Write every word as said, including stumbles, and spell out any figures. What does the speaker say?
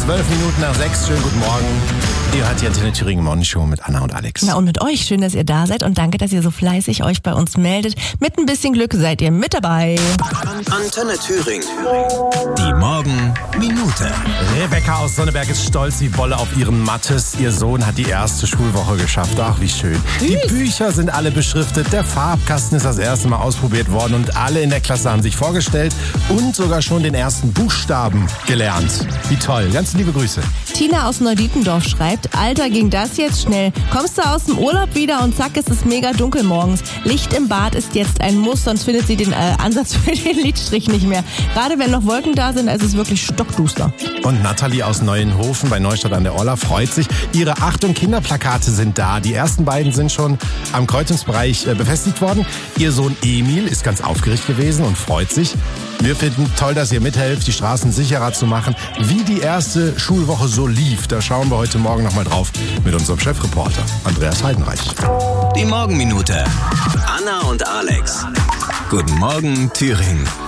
Zwölf Minuten nach sechs. Schönen guten Morgen. Ihr hört die Antenne Thüringen Morning Show mit Anna und Alex. Na und mit euch. Schön, dass ihr da seid und danke, dass ihr so fleißig euch bei uns meldet. Mit ein bisschen Glück seid ihr mit dabei. Antenne Thüringen. Die Morgenminute. Rebecca aus Sonneberg ist stolz wie Bolle auf ihren Mattes. Ihr Sohn hat die erste Schulwoche geschafft. Ach, wie schön. Die Bücher sind alle beschriftet. Der Farbkasten ist das erste Mal ausprobiert worden und alle in der Klasse haben sich vorgestellt und sogar schon den ersten Buchstaben gelernt. Wie toll. Ganz liebe Grüße. Tina aus Neudietendorf schreibt, Alter, ging das jetzt schnell. Kommst du aus dem Urlaub wieder und zack, es ist mega dunkel morgens. Licht im Bad ist jetzt ein Muss, sonst findet sie den äh, Ansatz für den Lidstrich nicht mehr. Gerade wenn noch Wolken da sind, ist es wirklich stockduster. Und Nathalie aus Neuenhofen bei Neustadt an der Orla freut sich. Ihre Achtung Kinderplakate sind da. Die ersten beiden sind schon am Kreuzungsbereich äh, befestigt worden. Ihr Sohn Emil ist ganz aufgeregt gewesen und freut sich. Wir finden toll, dass ihr mithelft, die Straßen sicherer zu machen. Wie die erste Schulwoche so lief, da schauen wir heute Morgen nochmal drauf mit unserem Chefreporter Andreas Heidenreich. Die Morgenminute. Anna und Alex. Guten Morgen, Thüringen.